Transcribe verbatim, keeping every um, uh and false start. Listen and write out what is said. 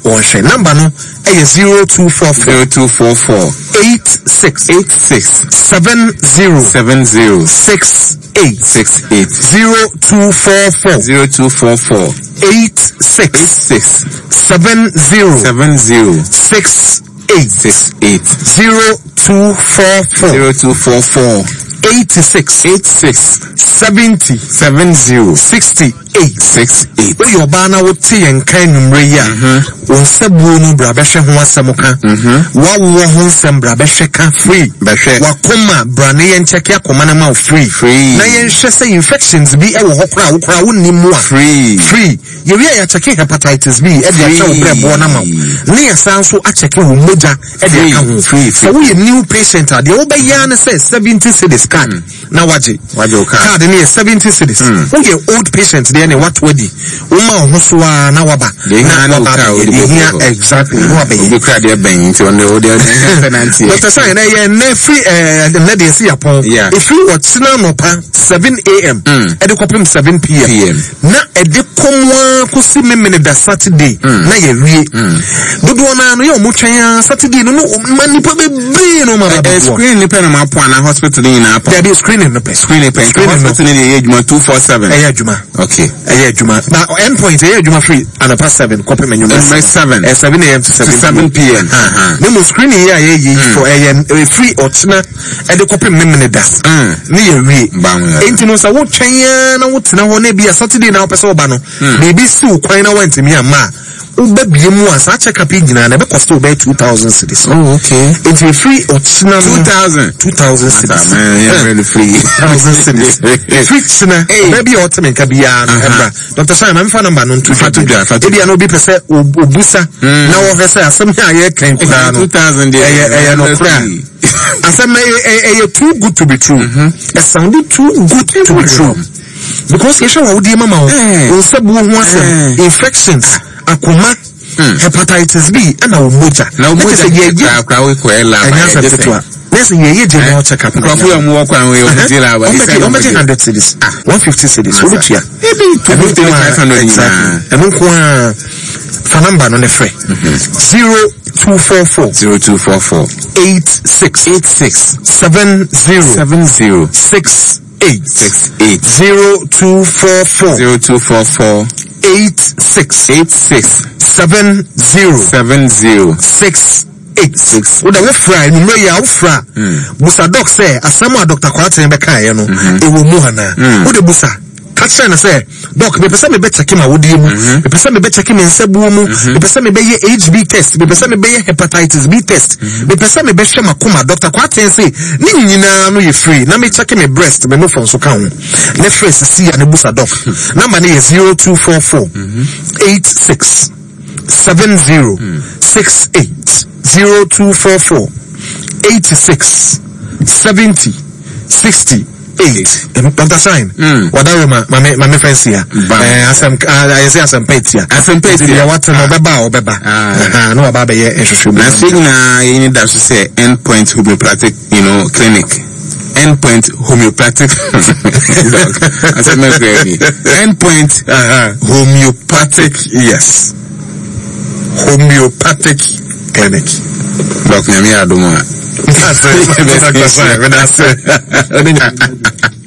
or share number no eh zero two four four zero two four four eight six eight six seven zero seven zero six eight six eight zero two four four zero two four four eight six eight six seven zero seven zero six eight six eight zero two four four zero two four four eighty six eight six seventy seven zero sixty eight six eight. We your bana would see and kind numreya. One sabuno brabesha huasamuka. Wa wa hunsam brabesha free. Bashe. Wakoma brane and check ya komana ma free. Free. Na yen shese infections be ewo hokra hokra wunni mua. Free. Free. Yewe ya cheki hepatitis B. Edi ya cha ubre buona ma. Ni ya sanso acheki umoja. Edi ya kahu. Free. So we a new patient adi. Oba yana se seventy cedis card. Na waji. Waji oka. Card ni seventy cedis. Uge old patient di ene what wedi. Uma ohuswa na waba. Na waba. Yeah, exactly. We cry their bank on the other tenancy. But the sign, I am free, uh, the lady see upon. Yeah. If you watch Sinanopa, seven a.m. at the copim seven p.m. Na at the Comwa Kusimi minute Saturday. Na ye re. Dudwana, no mucha Saturday, no money probably brain on my screen depend on my point. Hospital in a there be screening the pen. Screening pen. Hospital in the age two four seven. Aya Juma. Okay. Aya Juma. Now endpoint, Aya Juma free and a past seven copy menu. seven. Uh, seven a.m. to seven p.m. Uh-huh. No more screening here, yeah, yeah, for a free or tina, and the copy minute das. Near we, ain't no so what China, no, what's now, maybe a Saturday now, Pessobano. Maybe so, quite a went to me, ma. Baby, more such a capin, and never cost over two thousand cities. Oh, okay. It's a free or tina, two thousand, two thousand cities. Yeah, really free. Thousand cities. Free tina, maybe autumn can be an Doctor Simon, I'm fan of Banon to Fatuga. Maybe I know be per se, Ubusa. Now, I say, some here came to two thousand. I no cry. I said, may too good to be true. It sounded too good to be true. Because you show how the mama will infections, akuma, hepatitis B, and our moja. Now, what is a year? Yes, a year general checkup. one hundred cities, one fifty cities. Maybe two fifty five hundred. And one Fanamba on the free. Zero two four four zero two four four eight six eight six seven zero seven zero six eight six eight zero two four four zero two four four eight six eight six seven zero seven zero six eight six. What the fry? You know ya ufra. Busa doc say asama Doctor Kwate mbeka ya no. Ewo muhana. What the busa? Catch na say doc me pesa me be check ma wodi mu. Me pesa me be check me nsabu mu. Me pesa me be ye H B test. Me pesa me be ye hepatitis B test. Me pesa me be hwe makoma. Doctor Kwate say ni nyina no ye free. Na me check me breast me no phone so kan ho. Na free see ya ne busa doc. Number na is zero two four four eight six seven zero six eight zero two four four eighty six seventy sixty eight. Doctor Sign. Whatever my my my friends here. Eh, asem I say asem pet here. Asem pet here. What no beba or beba. Ah, no baba be here. Na saying na you need to say endpoint homeopathic, you know, clinic. Endpoint homeopathic. I said no gravy. Endpoint uh, homeopathic. Yes. Homeopathic clinic. Doc, nyami aduma. That's it. That's it. That's it.